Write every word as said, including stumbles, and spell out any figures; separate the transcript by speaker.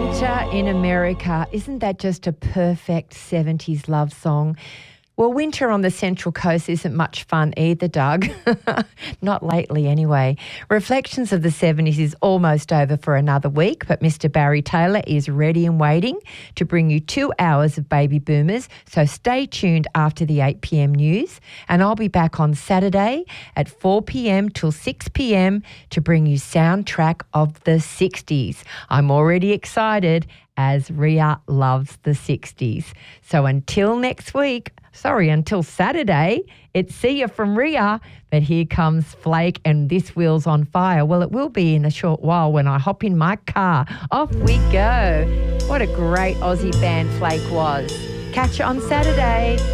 Speaker 1: Winter in America. Isn't that just a perfect seventies love song? Well, winter on the Central Coast isn't much fun either, Doug. Not lately anyway. Reflections of the seventies is almost over for another week, but Mister Barry Taylor is ready and waiting to bring you two hours of Baby Boomers, so stay tuned after the eight p.m. news, and I'll be back on Saturday at four p.m. till six p.m. to bring you Soundtrack of the sixties. I'm already excited as Ria loves the sixties. So until next week, sorry, until Saturday, it's see ya from Ria, but here comes Flake and This Wheel's on Fire. Well, it will be in a short while when I hop in my car. Off we go. What a great Aussie band Flake was. Catch you on Saturday.